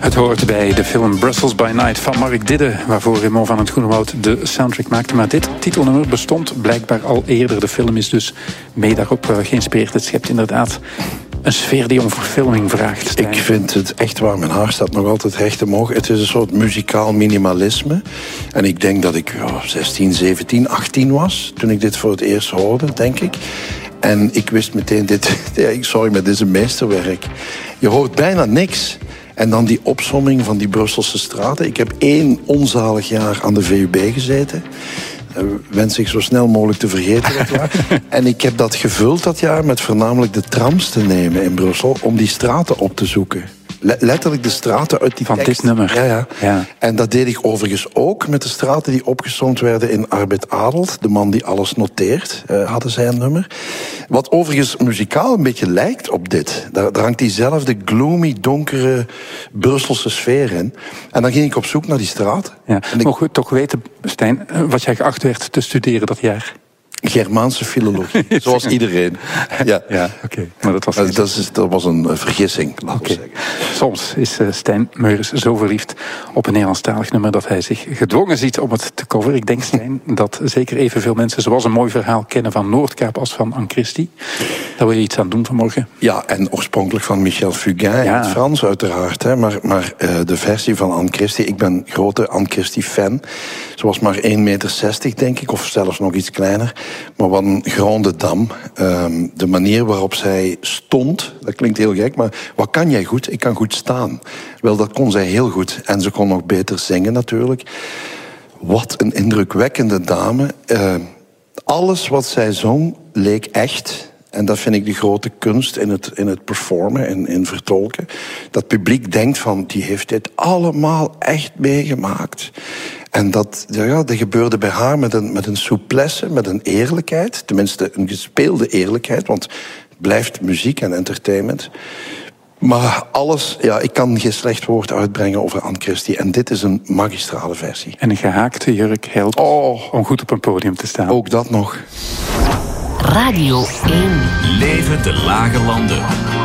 Het hoort bij de film Brussels by Night van Mark Didde, waarvoor Raymond van het Groenewoud de soundtrack maakte. Maar dit titelnummer bestond blijkbaar al eerder. De film is dus mee daarop geïnspireerd. Het schept inderdaad een sfeer die om verfilming vraagt. Stijn. Ik vind het echt waar. Mijn haar staat nog altijd recht omhoog. Het is een soort muzikaal minimalisme. En ik denk dat ik 16, 17, 18 was toen ik dit voor het eerst hoorde, denk ik. En ik wist meteen, dit is een meesterwerk. Je hoort bijna niks. En dan die opsomming van die Brusselse straten. Ik heb 1 onzalig jaar aan de VUB gezeten. Wens ik zo snel mogelijk te vergeten dat jaar. En ik heb dat gevuld dat jaar met voornamelijk de trams te nemen in Brussel om die straten op te zoeken. Letterlijk de straten uit die van tekst. Dit nummer. Ja. En dat deed ik overigens ook met de straten die opgesomd werden in Arbeid Adelt. De man die alles noteert, hadden zij een nummer. Wat overigens muzikaal een beetje lijkt op dit. Daar hangt diezelfde gloomy, donkere Brusselse sfeer in. En dan ging ik op zoek naar die straten. Ja. Mogen we toch weten, Stijn, wat jij geacht werd te studeren dat jaar? Germaanse filologie, zoals iedereen. Ja, oké. Maar dat was een vergissing, laten we zeggen. Soms is Stijn Meuris zo verliefd op een Nederlandstalig nummer dat hij zich gedwongen ziet om het te coveren. Ik denk, Stijn, dat zeker evenveel mensen zoals een mooi verhaal kennen van Noordkaap als van Anne Christie. Daar wil je iets aan doen vanmorgen. Ja, en oorspronkelijk van Michel Fugain in het Frans uiteraard. Hè. Maar de versie van Anne Christie, ik ben grote Anne Christie-fan. Ze was maar 1,60 meter, denk ik, of zelfs nog iets kleiner. Maar wat een grande dame. De manier waarop zij stond, dat klinkt heel gek, maar wat kan jij goed? Ik kan goed staan. Wel, dat kon zij heel goed. En ze kon nog beter zingen natuurlijk. Wat een indrukwekkende dame. Alles wat zij zong leek echt. En dat vind ik de grote kunst in het performen, in vertolken. Dat publiek denkt van, die heeft dit allemaal echt meegemaakt. En dat gebeurde bij haar met een souplesse, met een eerlijkheid. Tenminste, een gespeelde eerlijkheid, want het blijft muziek en entertainment. Maar alles, ik kan geen slecht woord uitbrengen over Anne Christie. En dit is een magistrale versie. En een gehaakte jurk helpt om goed op een podium te staan. Ook dat nog. Radio 1. Leven de Lage Landen.